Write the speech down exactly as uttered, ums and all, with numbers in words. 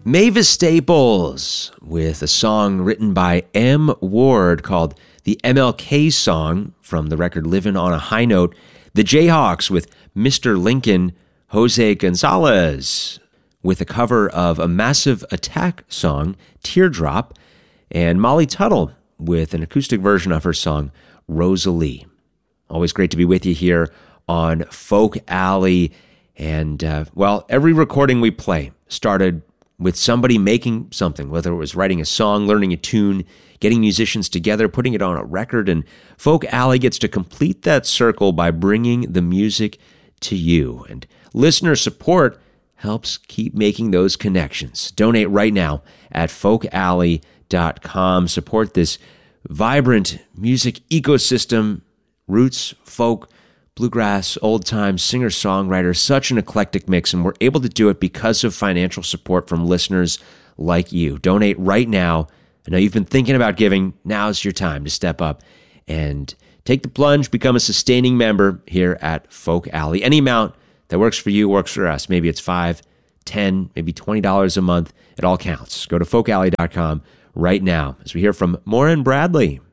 Mavis Staples with a song written by M. Ward called the M L K Song from the record Livin' on a High Note. The Jayhawks with Mister Lincoln. Jose Gonzalez with a cover of a Massive Attack song, Teardrop. And Molly Tuttle with an acoustic version of her song, Rosalie. Always great to be with you here on Folk Alley. And, uh, well, every recording we play started with somebody making something, whether it was writing a song, learning a tune, getting musicians together, putting it on a record. And Folk Alley gets to complete that circle by bringing the music to you. And listener support helps keep making those connections. Donate right now at folk alley dot com. Support this vibrant music ecosystem, roots, folk, bluegrass, old-time singer-songwriter, such an eclectic mix, and we're able to do it because of financial support from listeners like you. Donate right now. I know you've been thinking about giving. Now's your time to step up and take the plunge, become a sustaining member here at Folk Alley. Any amount that works for you works for us. Maybe it's five, ten, maybe twenty dollars a month. It all counts. Go to folk alley dot com right now as we hear from Maureen Bradley.